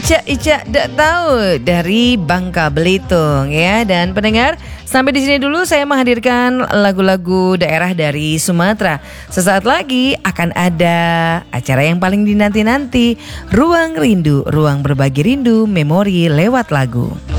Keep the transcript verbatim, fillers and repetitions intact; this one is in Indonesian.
Ica Ica dak tahu dari Bangka Belitung ya. Dan pendengar, sampai di sini dulu saya menghadirkan lagu-lagu daerah dari Sumatera. Sesaat lagi akan ada acara yang paling dinanti-nanti, Ruang Rindu, ruang berbagi rindu, memori lewat lagu.